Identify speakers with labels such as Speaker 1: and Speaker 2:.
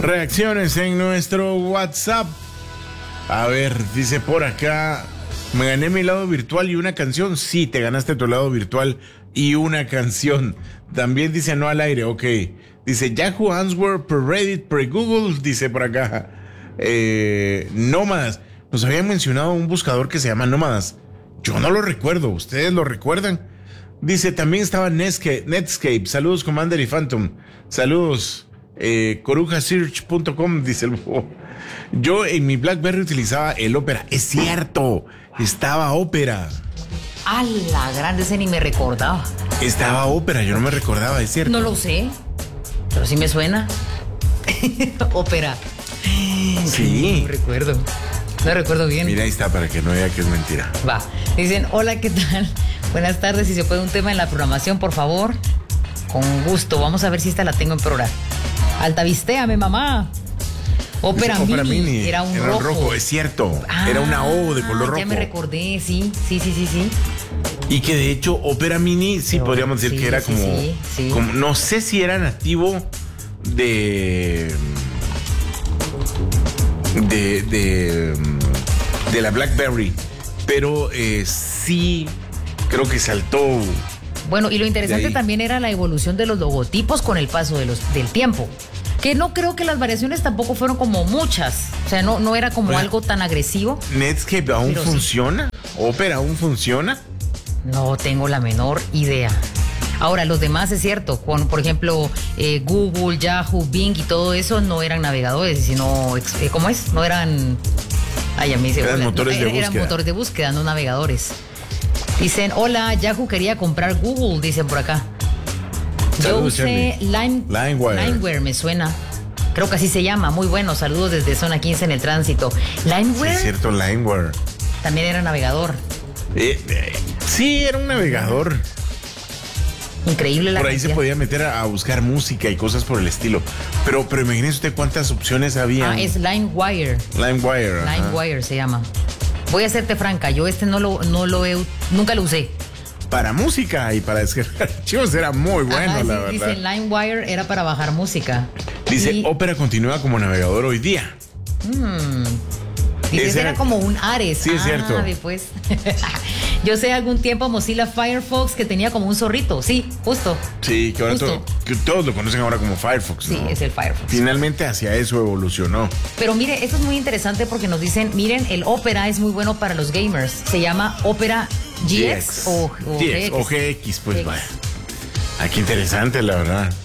Speaker 1: Reacciones en nuestro WhatsApp. A ver, dice por acá, me gané mi lado virtual y una canción. Sí, te ganaste tu lado virtual y una canción. También dice no al aire, ok. Dice Yahoo Answer por Reddit, por Google, dice por acá. Nómadas. Nos habían mencionado un buscador que se llama Nómadas. Yo no lo recuerdo, ¿ustedes lo recuerdan? Dice, también estaba Netscape. Saludos, Commander y Phantom. Saludos, corujasearch.com, dice el búho. Yo en mi BlackBerry utilizaba el Opera. Es cierto, estaba Opera.
Speaker 2: A la grande, ese ni me recordaba.
Speaker 1: Estaba Opera, yo no me recordaba, es cierto.
Speaker 2: No lo sé, pero sí me suena. Ópera.
Speaker 1: Sí.
Speaker 2: No recuerdo. No recuerdo bien.
Speaker 1: Mira, ahí está, para que no diga que es mentira.
Speaker 2: Va. Dicen, hola, ¿qué tal? Buenas tardes, si se puede un tema en la programación, por favor. Con gusto, vamos a ver si esta la tengo en programa. Altavistéame, mamá. Ópera Mini. Era un rojo.
Speaker 1: Es cierto. Era una O de color rojo.
Speaker 2: Ya me recordé, sí.
Speaker 1: Y que de hecho, Ópera Mini, sí, podríamos decir que era como,
Speaker 2: sí.
Speaker 1: como. No sé si era nativo de la BlackBerry, pero sí creo que saltó.
Speaker 2: Bueno, y lo interesante también era la evolución de los logotipos con el paso del tiempo. Que no creo que las variaciones tampoco fueron como muchas. O sea, no era como algo tan agresivo.
Speaker 1: ¿Netscape aún funciona? Sí. ¿Opera aún funciona?
Speaker 2: No tengo la menor idea. Ahora, los demás es cierto, por ejemplo, Google, Yahoo, Bing y todo eso no eran navegadores, sino, ¿cómo es? No eran... ya me dice,
Speaker 1: eran motores de búsqueda.
Speaker 2: Eran motores de búsqueda, no navegadores. Dicen, hola, Yahoo quería comprar Google, dicen por acá. Yo usé Limeware, me suena. Creo que así se llama, muy bueno, saludos desde Zona 15 en el tránsito. Limeware.
Speaker 1: Sí, es cierto, Limeware.
Speaker 2: También era navegador.
Speaker 1: Sí, era un navegador.
Speaker 2: Increíble la
Speaker 1: Por ahí se podía meter a buscar música y cosas por el estilo. Pero imagínese usted cuántas opciones había.
Speaker 2: Es Limewire.
Speaker 1: Limewire
Speaker 2: se llama. Voy a serte franca, yo nunca lo usé.
Speaker 1: Para música y para descargar archivos era muy bueno, la verdad.
Speaker 2: Dice Limewire era para bajar música.
Speaker 1: Dice, Opera continúa como navegador hoy día.
Speaker 2: Dice, era como un Ares.
Speaker 1: Sí, es cierto.
Speaker 2: Después. Yo sé algún tiempo Mozilla Firefox que tenía como un zorrito. Sí, justo.
Speaker 1: Sí, que ahora que todos lo conocen ahora como Firefox, ¿no?
Speaker 2: Sí, es el Firefox.
Speaker 1: Finalmente hacia eso evolucionó.
Speaker 2: Pero mire, esto es muy interesante porque nos dicen, miren, el Opera es muy bueno para los gamers. Se llama Opera GX o
Speaker 1: GX, pues vaya. Qué interesante, la verdad.